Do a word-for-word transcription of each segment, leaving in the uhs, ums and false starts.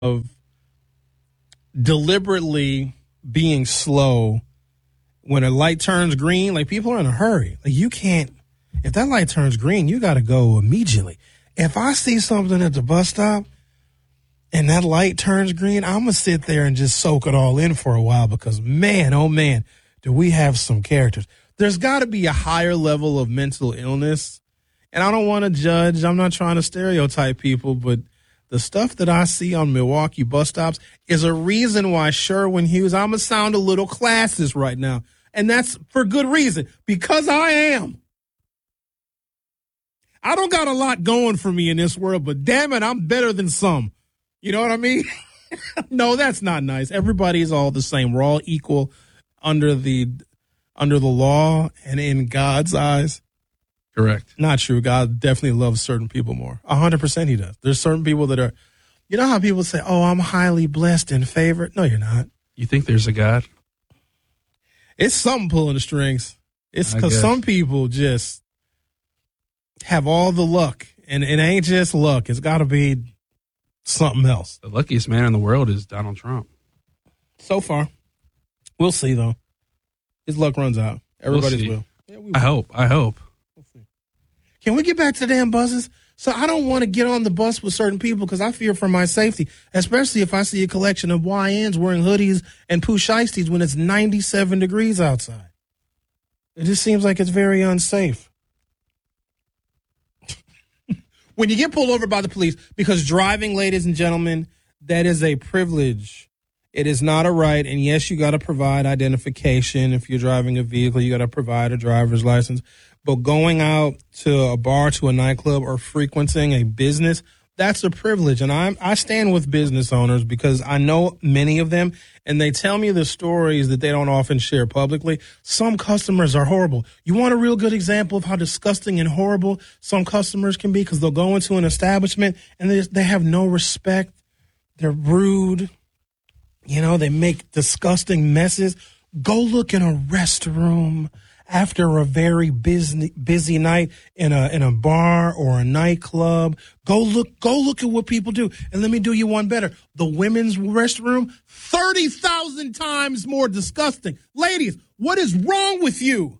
of deliberately being slow when a light turns green. Like, people are in a hurry. Like, you can't, if that light turns green, you got to go immediately. If I see something at the bus stop and that light turns green, I'm going to sit there and just soak it all in for a while because, man, oh, man, do we have some characters. There's got to be a higher level of mental illness. And I don't want to judge. I'm not trying to stereotype people, but the stuff that I see on Milwaukee bus stops is a reason why Sherwin Hughes, I'm going to sound a little classist right now. And that's for good reason, because I am. I don't got a lot going for me in this world, but damn it, I'm better than some. You know what I mean? No, that's not nice. Everybody's all the same. We're all equal under the under the law and in God's eyes. Correct. Not true. God definitely loves certain people more. A hundred percent he does. There's certain people that are, you know how people say, oh, I'm highly blessed and favored. No, you're not. You think there's a God? It's something pulling the strings. It's because some people just have all the luck, and it ain't just luck. It's got to be something else. The luckiest man in the world is Donald Trump. So far. We'll see, though. His luck runs out. Everybody's we'll will. Yeah, we will. I hope. I hope. We'll see. Can we get back to the damn buses? So I don't want to get on the bus with certain people because I fear for my safety, especially if I see a collection of Y Ns wearing hoodies and poo shiesties when it's ninety-seven degrees outside. It just seems like it's very unsafe. When you get pulled over by the police, because driving, ladies and gentlemen, that is a privilege. It is not a right. And yes, you got to provide identification. If you're driving a vehicle, you got to provide a driver's license. But going out to a bar, to a nightclub, or frequenting a business, that's a privilege. And I I stand with business owners because I know many of them, and they tell me the stories that they don't often share publicly. Some customers are horrible. You want a real good example of how disgusting and horrible some customers can be? Because they'll go into an establishment and they, they have no respect. They're rude. You know, they make disgusting messes. Go look in a restroom after a very busy busy night in a in a bar or a nightclub. Go look go look at what people do. And let me do you one better. The women's restroom, thirty thousand times more disgusting. Ladies, what is wrong with you?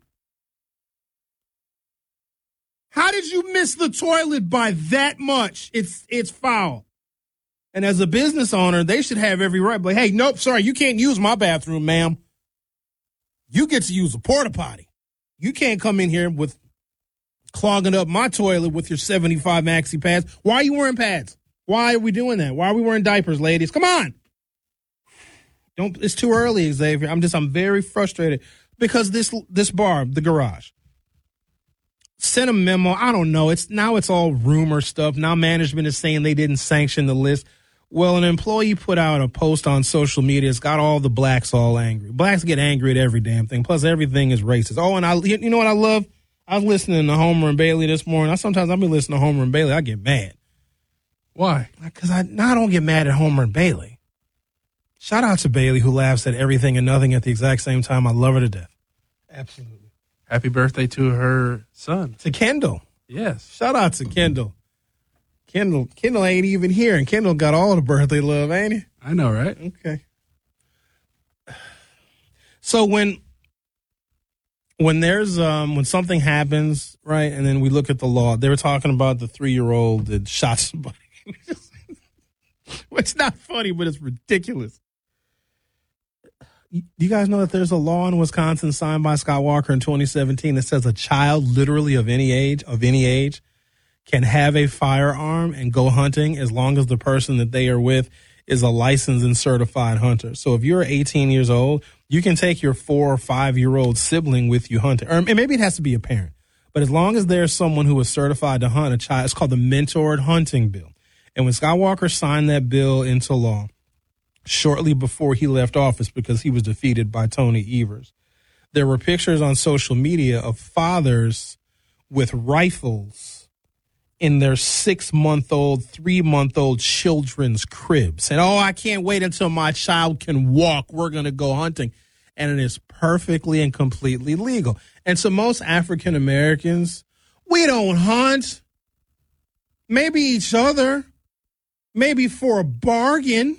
How did you miss the toilet by that much? It's it's foul. And as a business owner, they should have every right. But hey, nope, sorry, you can't use my bathroom, ma'am. You get to use a porta potty. You can't come in here with clogging up my toilet with your seventy-five maxi pads. Why are you wearing pads? Why are we doing that? Why are we wearing diapers, ladies? Come on. Don't. It's too early, Xavier. I'm just, I'm very frustrated because this this bar, the Garage, sent a memo. I don't know. It's now it's all rumor stuff. Now management is saying they didn't sanction the list. Well, an employee put out a post on social media. It's got all the blacks all angry. Blacks get angry at every damn thing. Plus, everything is racist. Oh, and I, you know what I love? I was listening to Homer and Bailey this morning. I sometimes I'll be listening to Homer and Bailey. I get mad. Why? Because I now I don't get mad at Homer and Bailey. Shout out to Bailey, who laughs at everything and nothing at the exact same time. I love her to death. Absolutely. Happy birthday to her son. To Kendall. Yes. Shout out to Kendall. Kendall, Kendall ain't even here, and Kendall got all the birthday love, ain't he? I know, right? Okay. So when when there's um when something happens, right, and then we look at the law, they were talking about the three-year-old that shot somebody. It's not funny, but it's ridiculous. Do you guys know that there's a law in Wisconsin signed by Scott Walker in twenty seventeen that says a child literally of any age, of any age, can have a firearm and go hunting as long as the person that they are with is a licensed and certified hunter. So if you're eighteen years old, you can take your four or five-year-old sibling with you hunting. Or maybe it has to be a parent. But as long as there's someone who is certified to hunt a child, it's called the Mentored Hunting Bill. And when Scott Walker signed that bill into law, shortly before he left office because he was defeated by Tony Evers, there were pictures on social media of fathers with rifles in their six-month-old, three-month-old children's cribs. And, oh, I can't wait until my child can walk. We're going to go hunting. And it is perfectly and completely legal. And so most African Americans, we don't hunt. Maybe each other. Maybe for a bargain.